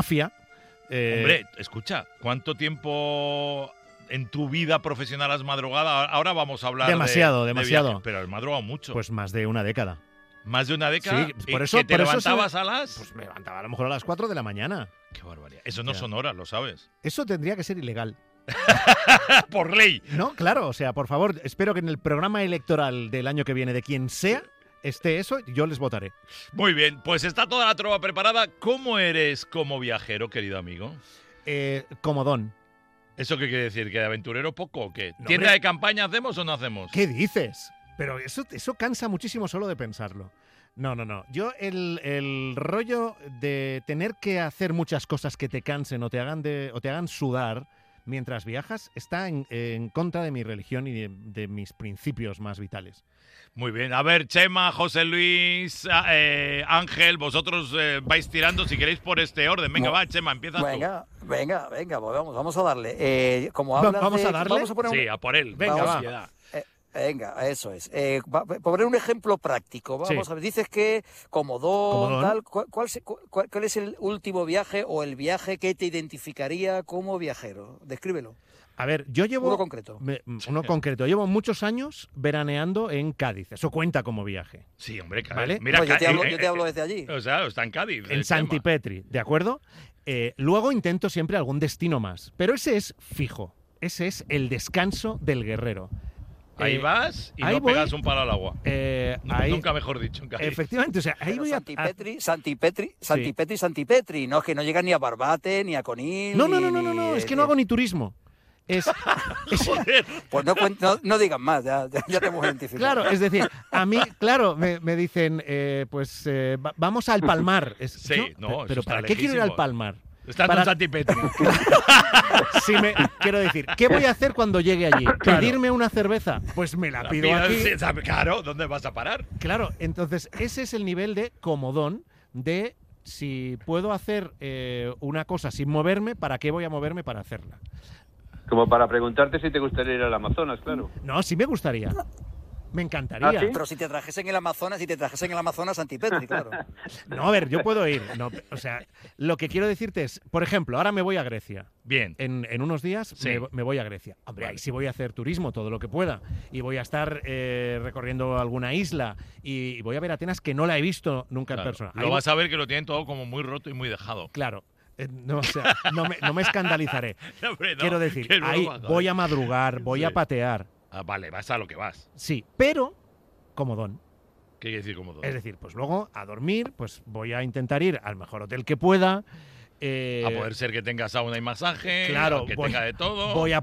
mafia. Hombre, escucha, ¿cuánto tiempo en tu vida profesional has madrugado? Ahora vamos a hablar demasiado. de viaje, pero has madrugado mucho. Pues más de una década. ¿Más de una década? Sí, ¿Y por eso, que te por eso levantabas a las...? Pues me levantaba a lo mejor a las 4 de la mañana. Qué barbaridad. Eso no son horas, lo sabes. Eso tendría que ser ilegal. Por ley. No, claro, o sea, por favor, espero que en el programa electoral del año que viene de quien sea esté eso, yo les votaré. Muy bien, pues está toda la trova preparada. ¿Cómo eres como viajero, querido amigo? Comodón. ¿Eso qué quiere decir? ¿Que de aventurero poco o qué? No, ¿Tienda hombre. de campaña hacemos o no hacemos? ¿Qué dices? Pero eso cansa muchísimo solo de pensarlo. No. Yo el rollo de tener que hacer muchas cosas que te cansen o te hagan sudar mientras viajas está en contra de mi religión y de mis principios más vitales. Muy bien. A ver, Chema, José Luis, Ángel, vosotros vais tirando si queréis por este orden. Venga, va, Chema, empieza tú. Venga, pues vamos a darle. Como hablas ¿Vamos de, a darle? Vamos a poner Sí, a por él. Venga, Vamos, va. Venga, eso es. Poner un ejemplo práctico. Vamos Sí. a ver, dices que Comodón, Comodón. tal. ¿Cuál es el último viaje o el viaje que te identificaría como viajero? Descríbelo. A ver, yo llevo... Uno concreto. Uno concreto. Llevo muchos años veraneando en Cádiz. Eso cuenta como viaje. Sí, hombre, Cádiz. ¿Vale? Mira, No, yo Cádiz, te hablo desde allí. O sea, está en Cádiz. En el Santipetri, ¿de acuerdo? Luego intento siempre algún destino más. Pero ese es fijo. Ese es el descanso del guerrero. tema. Ahí vas y ahí no voy. pegas un palo al agua. Ahí, Nunca mejor dicho en Cádiz. efectivamente, o sea, ahí Pero voy Santipetri. No, es que no llegan ni a Barbate, ni a Conil. No, es que no hago ni turismo. Joder. Pues no digas más, ya te hemos identificado. Claro, es decir, a mí, claro, me dicen, vamos al Palmar. Sí, no, pero eso ¿para está qué quiero ir al lejísimos. Palmar? Estando en Santipetri. Quiero decir, ¿qué voy a hacer cuando llegue allí? ¿Pedirme una cerveza? Pues me la pido aquí. Sí, claro, ¿dónde vas a parar? Claro, entonces ese es el nivel de comodón de si puedo hacer una cosa sin moverme, ¿para qué voy a moverme para hacerla? Como para preguntarte si te gustaría ir al Amazonas, claro. No, sí me gustaría. Me encantaría. ¿Ah, sí? Pero si te trajesen el Amazonas, Santipetri, claro. No, a ver, yo puedo ir. No, o sea, lo que quiero decirte es, por ejemplo, ahora me voy a Grecia. Bien. En unos días Sí. me voy a Grecia. Hombre, Vale. ahí sí voy a hacer turismo todo lo que pueda. Y voy a estar recorriendo alguna isla. Y voy a ver Atenas que no la he visto nunca Claro. en persona. Lo vas a ver que lo tienen todo como muy roto y muy dejado. Claro. No, o sea, no me escandalizaré. No, hombre, no, Quiero decir, qué ahí broma, joder. voy a madrugar, voy Sí. a patear. Ah, vale, vas a lo que vas. Sí, pero comodón. ¿Qué quiere decir como todo? Es decir, pues luego a dormir, pues voy a intentar ir al mejor hotel que pueda. A poder ser que tenga sauna y masaje, claro, que voy- tenga de todo. Voy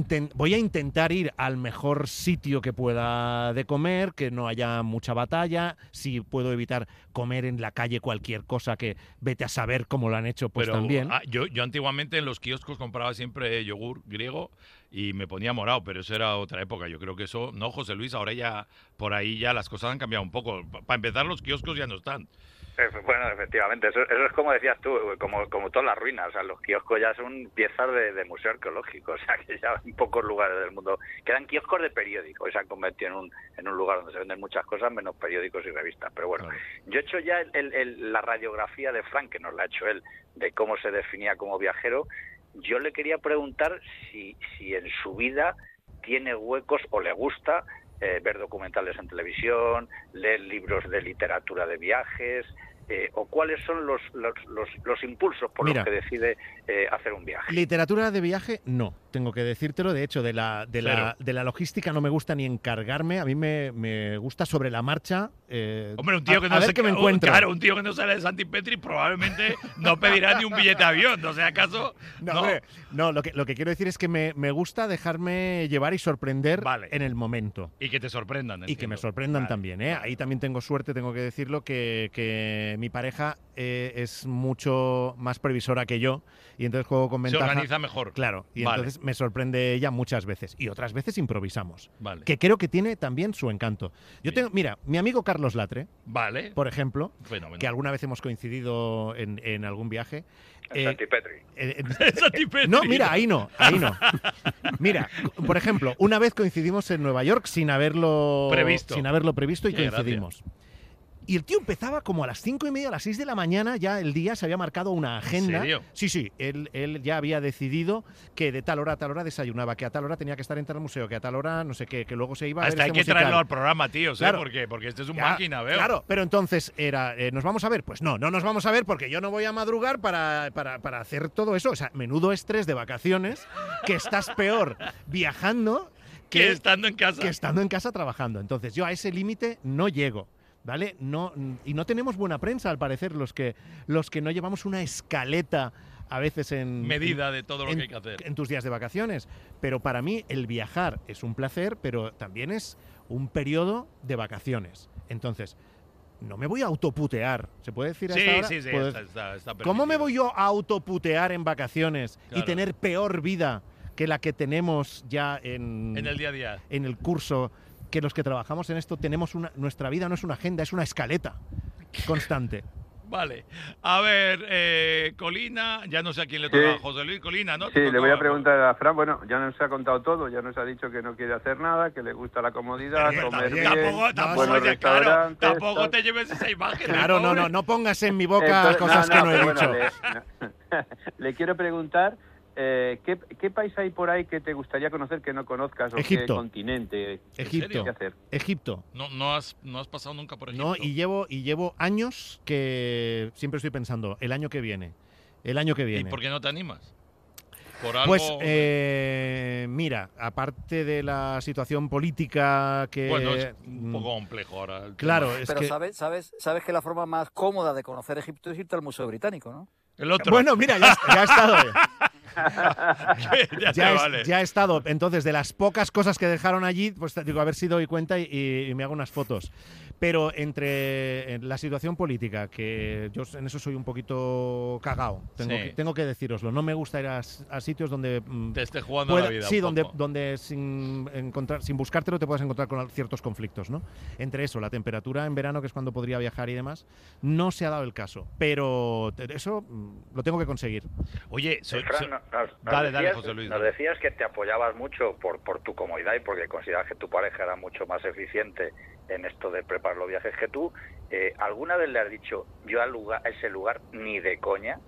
a intentar ir al mejor sitio que pueda de comer, que no haya mucha batalla. Si puedo evitar comer en la calle cualquier cosa que vete a saber cómo lo han hecho, pues Pero, también. yo antiguamente en los kioscos compraba siempre yogur griego y me ponía morado, pero eso era otra época. Yo creo que eso, no, José Luis, ahora ya por ahí ya las cosas han cambiado un poco. Para empezar, los kioscos ya no están. Bueno, efectivamente, eso es como decías tú, como todas las ruinas, o sea, los kioscos ya son piezas de museo arqueológico, o sea, que ya en pocos lugares del mundo quedan kioscos de periódicos y se han convertido en un lugar donde se venden muchas cosas menos periódicos y revistas, pero bueno, Claro. yo he hecho ya la radiografía de Frank, que nos la ha hecho él, de cómo se definía como viajero. Yo le quería preguntar si en su vida tiene huecos o le gusta ver documentales en televisión, leer libros de literatura de viajes, o cuáles son los impulsos por Mira, los que decide hacer un viaje. Literatura de viaje, no. Tengo que decírtelo. De hecho, de la logística no me gusta ni encargarme. A mí me gusta sobre la marcha. Hombre, un tío que no a ver se qué me encuentro. Claro, un tío que no sale de Santipetri probablemente no pedirá ni un billete de avión. No sea acaso. No, hombre, no, lo que quiero decir es que me gusta dejarme llevar y sorprender Vale. en el momento. Y que te sorprendan. Y que entiendo. me sorprendan Vale. también, ¿eh? Ahí también tengo suerte, tengo que decirlo, que mi pareja es mucho más previsora que yo y entonces juego con Se ventaja. organiza mejor. Claro, y Vale. entonces me sorprende ella muchas veces y otras veces improvisamos, Vale. que creo que tiene también su encanto. Yo Sí. tengo, mira, mi amigo Carlos Latre, Vale. por ejemplo, Fenómeno. que alguna vez hemos coincidido en algún viaje. En Santipetri. Santipetri. No, mira, ahí no. Mira, por ejemplo, una vez coincidimos en Nueva York sin haberlo Previsto. y Qué coincidimos. Y el tío empezaba como a las 5:30, a las 6 de la mañana, ya el día se había marcado una agenda. ¿En serio? Sí, él ya había decidido que de tal hora a tal hora desayunaba, que a tal hora tenía que estar en tal museo, que a tal hora no sé qué, que luego se iba a ver Hasta hay este que musical. traerlo al programa, tío, Claro. porque este es un Ya, máquina, veo. Claro, pero entonces era, ¿nos vamos a ver? Pues no nos vamos a ver porque yo no voy a madrugar para hacer todo eso. O sea, menudo estrés de vacaciones, que estás peor viajando Que estando en casa. que estando en casa trabajando. Entonces yo a ese límite no llego. ¿Vale? No, y no tenemos buena prensa, al parecer, los que no llevamos una escaleta a veces en Medida de todo lo que hay que hacer. en tus días de vacaciones. Pero para mí el viajar es un placer, pero también es un periodo de vacaciones. Entonces, no me voy a autoputear. ¿Se puede decir Sí, hasta ahora? sí, Pues, está ¿cómo me permitido. voy yo a autoputear en vacaciones y Claro. tener peor vida que la que tenemos ya En el día a día. en el curso? Que los que trabajamos en esto tenemos nuestra vida no es una agenda, es una escaleta constante. Vale. A ver, Colina, ya no sé a quién le Sí. toca, José Luis Colina, ¿no? Sí, le voy a preguntar a Fran. Bueno, ya nos ha contado todo, ya nos ha dicho que no quiere hacer nada, que le gusta la comodidad, Pero comer bien, Tampoco, buenos ya, claro, restaurantes. tampoco tal. te lleves esa imagen. Claro, pobre. no pongas en mi boca Entonces, cosas que no he pero dicho. bueno, le quiero preguntar, ¿qué país hay por ahí que te gustaría conocer que no conozcas? ¿O Egipto. qué continente? Egipto, ¿Qué hacer? Egipto. No has pasado nunca por Egipto. No, y llevo años que siempre estoy pensando, el año que viene. ¿Y por qué no te animas? Por algo. Pues mira, aparte de la situación política que... Bueno, es un poco complejo ahora. el Claro, tema. es Pero que... sabes que la forma más cómoda de conocer Egipto es irte al Museo Británico, ¿no? El otro. Bueno, mira, ya he estado. ya te vale. Ya he estado. Entonces, de las pocas cosas que dejaron allí, pues digo, a ver si doy cuenta y me hago unas fotos. Pero entre la situación política, que yo en eso soy un poquito cagao, tengo que decíroslo. No me gusta ir a sitios donde te esté jugando la vida. sí, un poco. donde sin buscártelo te puedas encontrar con ciertos conflictos, ¿no? Entre eso, la temperatura en verano, que es cuando podría viajar y demás, no se ha dado el caso. Pero eso lo tengo que conseguir. Oye, Fran, dale, José Luis. Nos decías que te apoyabas mucho por tu comodidad y porque consideras que tu pareja era mucho más eficiente en esto de preparar los viajes que tú. ¿Alguna vez le has dicho, yo a ese lugar ni de coña?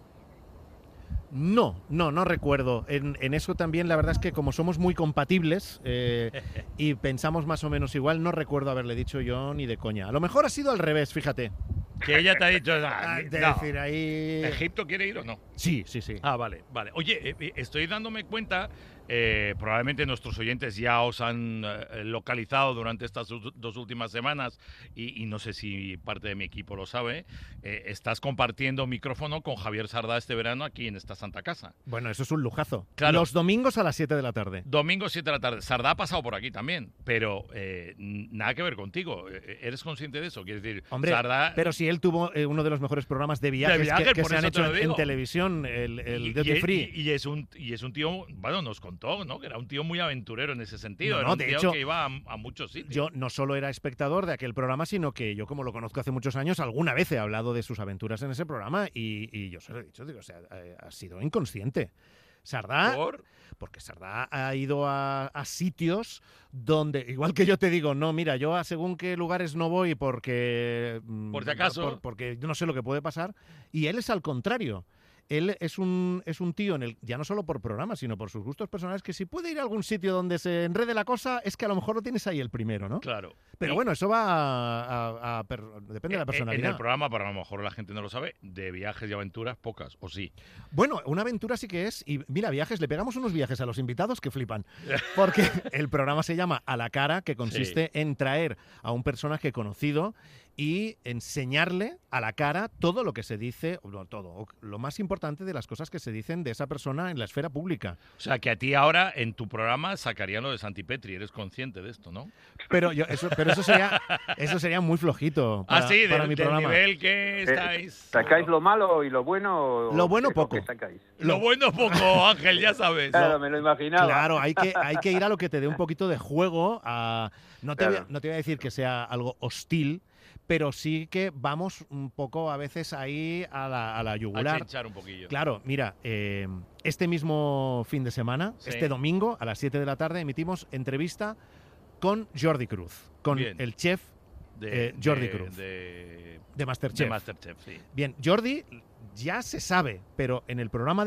No recuerdo. En eso también la verdad es que como somos muy compatibles y pensamos más o menos igual, no recuerdo haberle dicho yo ni de coña. A lo mejor ha sido al revés, fíjate. Que ella te ha dicho, Decir ahí... ¿Egipto quiere ir o no? Sí. Ah, vale. Oye, estoy dándome cuenta, probablemente nuestros oyentes ya os han localizado durante estas 2 últimas semanas y no sé si parte de mi equipo lo sabe, estás compartiendo micrófono con Javier Sardá este verano aquí en esta santa casa. Bueno, eso es un lujazo. Claro. Los domingos a las 7 de la tarde. Domingo 7 de la tarde. Sardá ha pasado por aquí también, pero nada que ver contigo. ¿Eres consciente de eso? Quiero decir, Hombre, Sardá... pero si él tuvo uno de los mejores programas de viajes, que por se han eso te hecho lo en digo. televisión, el Duty Free. Y es un tío, bueno, nos contó, ¿no? Que era un tío muy aventurero en ese sentido. No, Era un de tío hecho, que iba a muchos sitios. Yo no solo era espectador de aquel programa, sino que yo, como lo conozco hace muchos años, alguna vez he hablado de sus aventuras en ese programa y yo se lo he dicho, digo, o sea, ha sido inconsciente. Sardá, porque Sardá ha ido a sitios donde, igual que yo te digo, no, mira, yo a según qué lugares no voy porque... Por si acaso. Porque yo no sé lo que puede pasar, y él es al contrario. Él es un tío, ya no solo por programa, sino por sus gustos personales, que si puede ir a algún sitio donde se enrede la cosa, es que a lo mejor lo tienes ahí el primero, ¿no? Claro. Pero bueno, eso va depende de la personalidad. En el programa, pero a lo mejor la gente no lo sabe, de viajes y aventuras, pocas, ¿o sí? Bueno, una aventura sí que es. Y mira, viajes, le pegamos unos viajes a los invitados que flipan. Porque el programa se llama A la Cara, que consiste en traer a un personaje conocido y enseñarle a la cara todo lo que se dice, lo más importante de las cosas que se dicen de esa persona en la esfera pública. O sea, que a ti ahora en tu programa sacarían lo de Santipetri, eres consciente de esto, ¿no? Pero eso sería muy flojito para, sí, para mi del programa. nivel que estáis... ¿Sacáis lo malo y lo bueno? Lo bueno ¿o poco. qué sacáis? Lo bueno poco, Ángel, ya sabes. Claro, me lo imaginaba. Claro, hay que ir a lo que te dé un poquito de juego. No te Claro. voy a decir que sea algo hostil, pero sí que vamos un poco a veces ahí a la A yugular. chinchar un poquillo. Claro, mira, este mismo fin de semana, Sí. este domingo a las 7 de la tarde, emitimos entrevista con Jordi Cruz, con Bien. el chef Jordi Cruz. De De Masterchef. de Masterchef, sí. Bien, Jordi ya se sabe, pero en el programa